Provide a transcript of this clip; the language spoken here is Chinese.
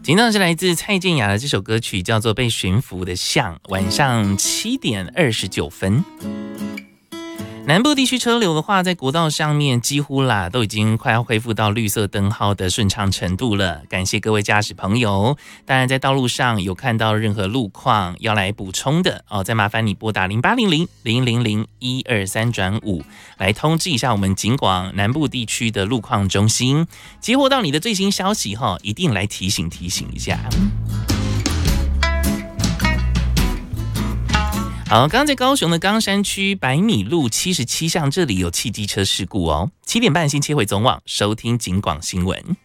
听到是来自蔡健雅的这首歌曲，叫做《被驯服的象》，晚上7点29分。南部地区车流的话，在国道上面几乎啦都已经快要恢复到绿色灯号的顺畅程度了。感谢各位驾驶朋友。当然，在道路上有看到任何路况要来补充的哦，再麻烦你拨打0800-000-123-5来通知一下我们警广南部地区的路况中心，接获到你的最新消息哈，一定来提醒一下。好，刚刚在高雄的冈山区百米路77巷这里有汽机车事故哦。7点半先切回总网收听警广新闻。